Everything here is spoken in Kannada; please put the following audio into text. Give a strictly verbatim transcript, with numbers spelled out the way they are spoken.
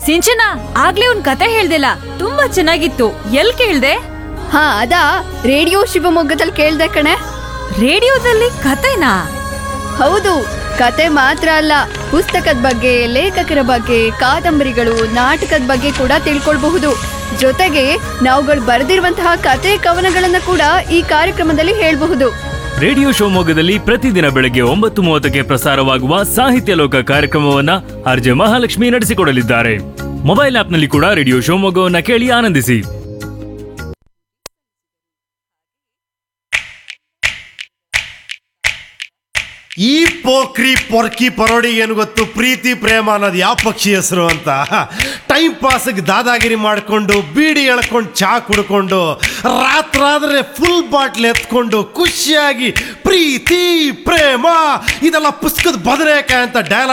ಸಿಂಚನ, ಆಗ್ಲೇ ಒಂದ್ ಕತೆ ಹೇಳ್ದಿಲ್ಲ, ತುಂಬಾ ಚೆನ್ನಾಗಿತ್ತು. ಎಲ್ ಕೇಳ್ದೆ? ಹಾ ಅದಾ ರೇಡಿಯೋ ಶಿವಮೊಗ್ಗದಲ್ಲಿ ಕೇಳ್ದೆ ಕಣೆ. ರೇಡಿಯೋದಲ್ಲಿ ಕತೆನಾ? ಹೌದು, ಕತೆ ಮಾತ್ರ ಅಲ್ಲ, ಪುಸ್ತಕದ ಬಗ್ಗೆ, ಲೇಖಕರ ಬಗ್ಗೆ, ಕಾದಂಬರಿಗಳು, ನಾಟಕದ ಬಗ್ಗೆ ಕೂಡ ತಿಳ್ಕೊಳ್ಬಹುದು. ಜೊತೆಗೆ ನಾವುಗಳು ಬರೆದಿರುವಂತಹ ಕತೆ ಕವನಗಳನ್ನ ಕೂಡ ಈ ಕಾರ್ಯಕ್ರಮದಲ್ಲಿ ಹೇಳ್ಬಹುದು. ರೇಡಿಯೋ ಶಿವಮೊಗ್ಗದಲ್ಲಿ ಪ್ರತಿದಿನ ಬೆಳಗ್ಗೆ ಒಂಬತ್ತು ಮೂವತ್ತಕ್ಕೆ ಪ್ರಸಾರವಾಗುವ ಸಾಹಿತ್ಯ ಲೋಕ ಕಾರ್ಯಕ್ರಮವನ್ನ ಆರ್ಜೆ ಮಹಾಲಕ್ಷ್ಮಿ ನಡೆಸಿಕೊಡಲಿದ್ದಾರೆ. ಮೊಬೈಲ್ ಆಪ್ನಲ್ಲಿ ಕೂಡ ರೇಡಿಯೋ ಶಿವಮೊಗ್ಗವನ್ನ ಕೇಳಿ ಆನಂದಿಸಿ. ಈ ಪೋಖ್ರಿ ಪೊರ್ಕಿ ಪರೋಡಿ ಏನು ಗೊತ್ತು, ಪ್ರೀತಿ ಪ್ರೇಮ ಅನ್ನೋದು ಯಾವ ಪಕ್ಷಿ ಹೆಸರು ಅಂತ. ಟೈಮ್ ಪಾಸ್ಗೆ ದಾದಾಗಿರಿ ಮಾಡಿಕೊಂಡು ಬೀಡಿ ಎಳ್ಕೊಂಡು ಚಾ ಕುಡ್ಕೊಂಡು ರಾತ್ರಾದ್ರೆ ಫುಲ್ ಬಾಟ್ಲ್ ಎತ್ಕೊಂಡು ಖುಷಿಯಾಗಿ ಪ್ರೀತಿ ಪ್ರೇಮ ಇದೆಲ್ಲ ಪುಸ್ತಕದ ಬದನೇಕಾಯಿ ಅಂತ ಡೈಲಾಗ್